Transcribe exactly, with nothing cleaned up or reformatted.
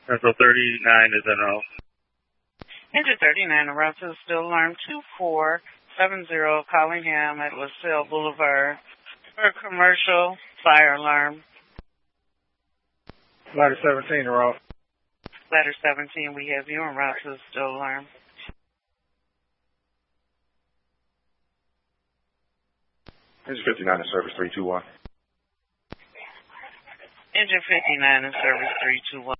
Central thirty-nine is en route. Engine thirty-nine, en route to the still alarm two four seven zero Collingham at LaSalle Boulevard for a commercial fire alarm. Ladder seventeen, en route. Ladder seventeen, we have you en route to the still alarm. Engine fifty-nine in service three two one. Engine fifty-nine in service three two one.